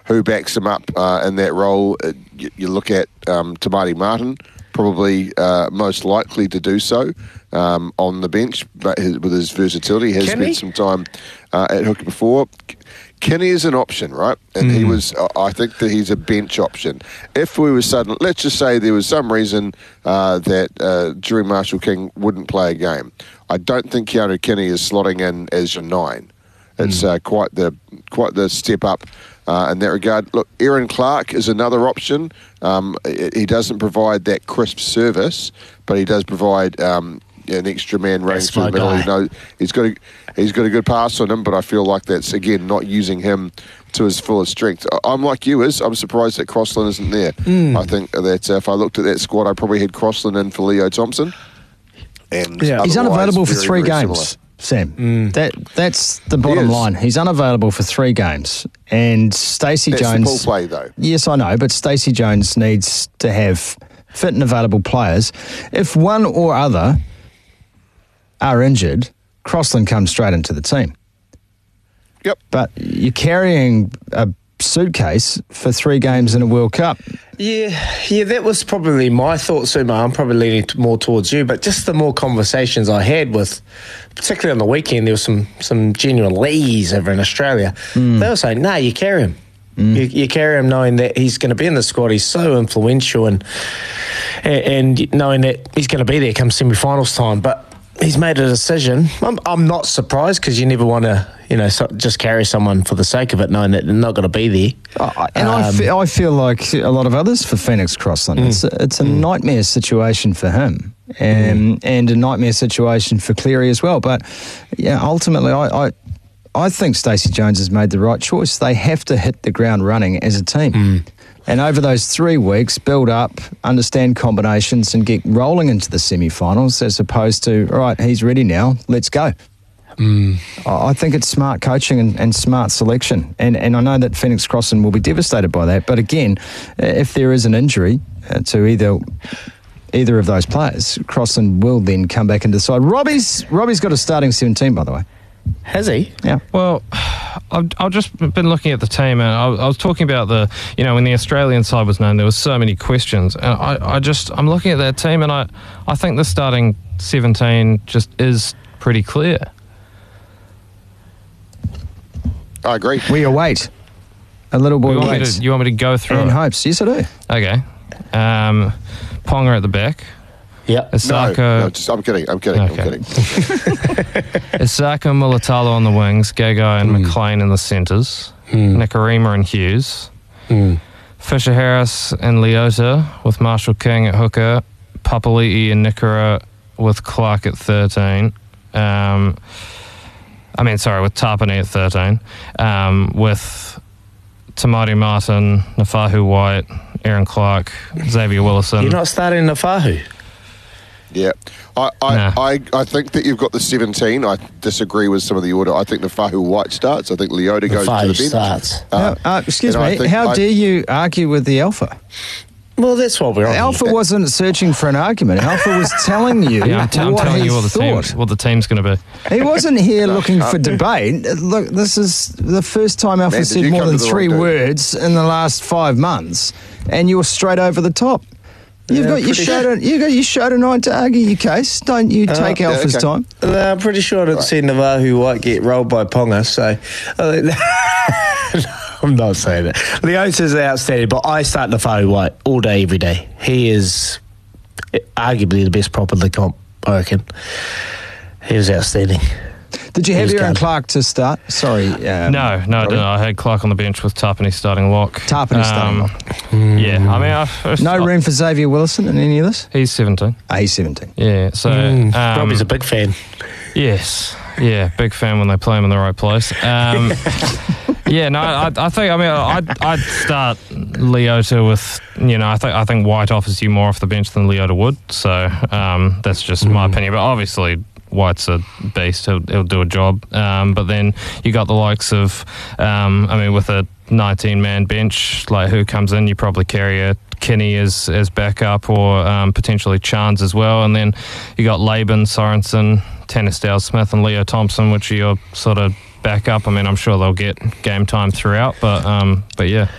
who backs him up in that role. You look at Tamati Martin, probably most likely to do so on the bench, but with his versatility, has spent some time at hooker before. Kenny is an option, right? And he was, I think that he's a bench option. If we were suddenly, let's just say there was some reason that Jerry Marshall King wouldn't play a game, I don't think Keanu Kenny is slotting in as your 9. It's quite the step up in that regard. Look, Aaron Clark is another option. He doesn't provide that crisp service, but he does provide an extra man running through the middle. He's got a good pass on him, but I feel like that's, again, not using him to his fullest strength. I'm like you, I'm surprised that Crossland isn't there. I think that if I looked at that squad, I probably had Crossland in for Leo Thompson. And he's unavailable for 3 games. Similar. Sam, that's the bottom line. He's unavailable for 3 games, and Stacey Jones. That's the pool play, though. Yes, I know, but Stacey Jones needs to have fit and available players. If one or other are injured, Crossland comes straight into the team. Yep. But you're carrying a suitcase for 3 games in a World Cup. Yeah, that was probably my thought, Suma. I'm probably leaning more towards you, but just the more conversations I had with, particularly on the weekend, there was some genuine lees over in Australia. They were saying, no, you carry him. You carry him knowing that he's going to be in the squad. He's so influential and knowing that he's going to be there come semi-finals time. But he's made a decision. I'm not surprised, because you never want to, just carry someone for the sake of it, knowing that they're not going to be there. I feel like a lot of others for Phoenix Crossland. It's a nightmare situation for him, and a nightmare situation for Cleary as well. But ultimately, I think Stacey Jones has made the right choice. They have to hit the ground running as a team. And over those 3 weeks, build up, understand combinations, and get rolling into the semi-finals, as opposed to, all right, he's ready now, let's go. I think it's smart coaching and smart selection. And I know that Phoenix Crossland will be devastated by that. But again, if there is an injury to either of those players, Crossland will then come back and decide. Robbie's got a starting 17, by the way. Has he? Yeah. Well, I've just been looking at the team, and I was talking about when the Australian side was known, there was so many questions. And I'm looking at that team, and I think the starting 17 just is pretty clear. I agree. We await. A little boy waits. You want me to go through and it? hopes. Yes, I do. Okay. Ponga at the back. Yeah. Isako. I'm kidding. Isako Mulatalo on the wings, Gagai and McLean in the centres, Nikarima and Hughes, Fisher Harris and Leota with Marshall King at hooker, Papali'i and Nikora with Clark at 13. With Tapani at 13, with Tamati Martin, Nafahu White, Aaron Clark, Xavier Willison. You're not starting Nafahu? Yeah. I think that you've got the 17. I disagree with some of the order. I think Nafahu White starts. I think Leota goes to the bench. Starts. Excuse me, how dare you argue with the Alpha? Well, that's what we're on. Alpha wasn't searching for an argument. Alpha was telling you I'm telling you what the team's going to be. He wasn't here looking for debate. Look, this is the first time Alpha said more than 3 words in the last 5 months, and you're straight over the top. You've got your show tonight to argue your case. Don't you take Alpha's time? I'm pretty sure I didn't see Navahu White get rolled by Ponga, so... I'm not saying that. Leota's outstanding, but I start Navahu White all day, every day. He is arguably the best prop in the comp, I reckon. He was outstanding. Did you have Aaron Clark to start? Sorry. No, I didn't. I had Clark on the bench with Tapani starting lock. Tapani starting lock. Yeah, no room for Xavier Willison in any of this? He's 17. He's 17. Yeah, so... Robbie's a big fan. Yes. Yeah, big fan when they play him in the right place. I think I'd start Leota with, I think White offers you more off the bench than Leota would. So that's just my opinion. But obviously White's a beast. He'll do a job. But then you got the likes of, with a 19-man bench, like who comes in, you probably carry a Kenny as backup or potentially Chance as well. And then you got Laban, Sorensen, Tanner Smith and Leo Thompson, which are your sort of backup. I'm sure they'll get game time throughout, but yeah.